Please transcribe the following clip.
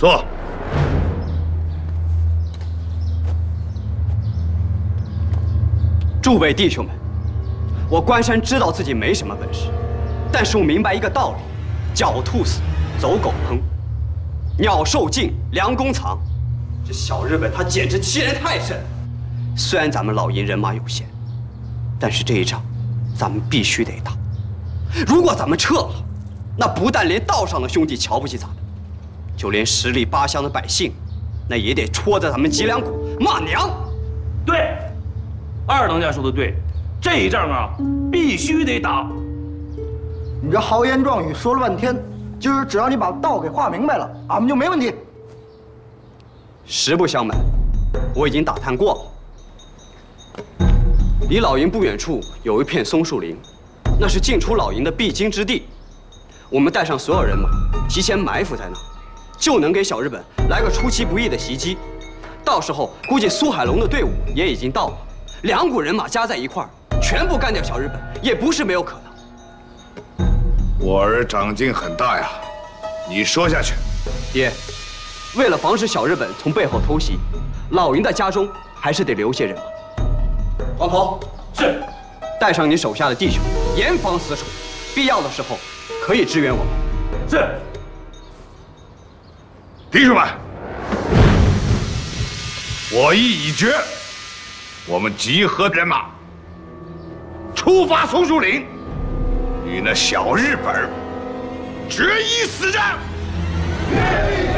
坐。 诸位弟兄们，我关山知道自己没什么本事，但是我明白一个道理：狡兔死，走狗烹；鸟兽尽，良弓藏。这小日本他简直欺人太甚了。虽然咱们老营人马有限，但是这一仗，咱们必须得打。如果咱们撤了，那不但连道上的兄弟瞧不起咱们，就连十里八乡的百姓，那也得戳在咱们脊梁骨骂娘。 对，二当家说的对，这一仗啊，必须得打。 你这豪言壮语说了半天，今儿只要你把道给画明白了，俺们就没问题。 实不相瞒，我已经打探过了。离老营不远处有一片松树林，那是进出老营的必经之地。我们带上所有人马，提前埋伏在那儿，就能给小日本来个出其不意的袭击。到时候估计苏海龙的队伍也已经到了，两股人马加在一块儿，全部干掉小日本也不是没有可能。 我儿长进很大呀，你说下去。 爹，为了防止小日本从背后偷袭，老营的家中还是得留些人马。黄头是， 带上你手下的弟兄，严防死守，必要的时候可以支援我们。 是。 弟兄们，我意已决，我们集合人马，出发松树岭，与那小日本决一死战。